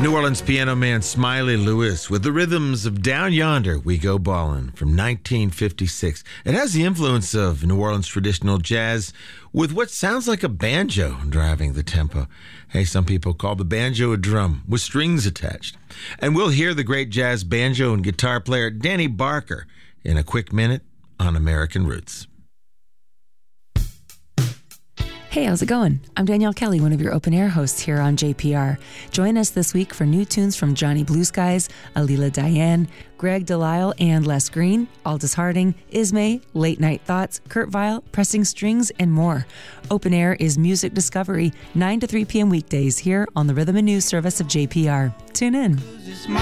New Orleans piano man Smiley Lewis with the rhythms of Down Yonder, We Go Ballin' from 1956. It has the influence of New Orleans traditional jazz with what sounds like a banjo driving the tempo. Hey, some people call the banjo a drum with strings attached. And we'll hear the great jazz banjo and guitar player Danny Barker in a quick minute on American Roots. Hey, how's it going? I'm Danielle Kelly, one of your open air hosts here on JPR. Join us this week for new tunes from Johnny Blue Skies, Alila Diane, Greg Delisle and Les Green, Aldous Harding, Ismay, Late Night Thoughts, Kurt Vile, Pressing Strings, and more. Open Air is music discovery, 9 to 3 p.m. weekdays here on the Rhythm and News service of JPR. Tune in.